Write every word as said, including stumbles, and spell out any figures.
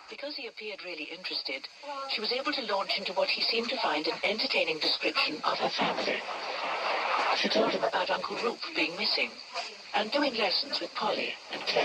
Because he appeared really interested, she was able to launch into what he seemed to find an entertaining description of her family. She told him about Uncle Roop being missing, and doing lessons with Polly and Claire.